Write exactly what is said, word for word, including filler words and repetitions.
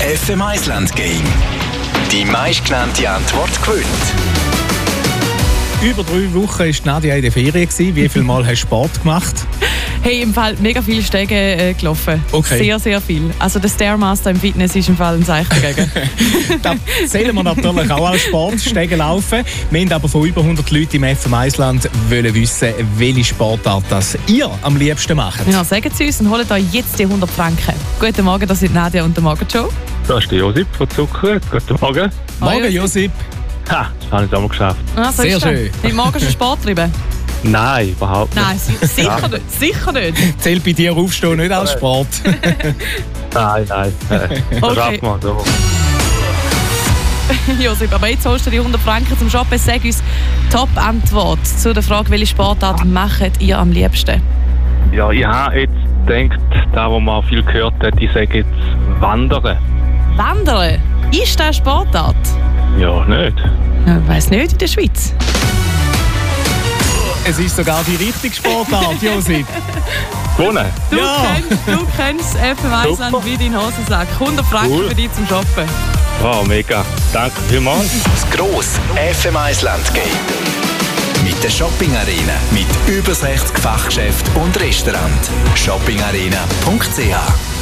F M Island Game. Die meistgenannte Antwort gewinnt. Über drei Wochen war Nadia in der Ferien. Wie viel Mal hast du Sport gemacht? Hey, im Fall mega viel Stege äh, gelaufen. Okay. Sehr, sehr viel. Also der Stairmaster im Fitness ist im Fall ein Zeichen dagegen. Das zählen wir natürlich auch als Sport, Stege laufen. Wir haben aber von über hundert Leuten im F M Island wollen wissen, welche Sportart das ihr am liebsten macht. Ja, sagen Sie uns und holt euch jetzt die hundert Franken. Guten Morgen, das sind Nadia und der Morgenshow. Das ist der Josip von Zucker. Guten Morgen. Morgen, Josip. Ha, das habe ich auch mal geschafft. Ah, so Sehr ist das. schön. Hast du morgen schon Sport treiben? Nein, überhaupt nicht. Nein, si- sicher nicht. Sicher nicht. Zählt bei dir Aufstehen nicht als Sport? Nein, nein. Äh, Das Okay. schafft man so. Josip, aber jetzt holst du die hundert Franken zum Shoppen. Sag uns Top-Antwort zu der Frage, welche Sportart macht ihr am liebsten? Ja, ich habe jetzt gedacht, da wo man viel gehört hat, ich sage jetzt Wandern. Wandern? Ist das eine Sportart? Ja, nicht. Ich weiss nicht, in der Schweiz. Es ist sogar die richtige Sportart, Josip. Gewonnen. Du Ja. kennst, du kennst F M Island Super. wie dein Hosensack. hundert Franken Cool. für dich zum Shoppen. Wow, mega. Danke vielmals. Das grosse F M Island Game. Mit der Shopping Arena. Mit über sechzig Fachgeschäften und Restaurants. shopping arena punkt c h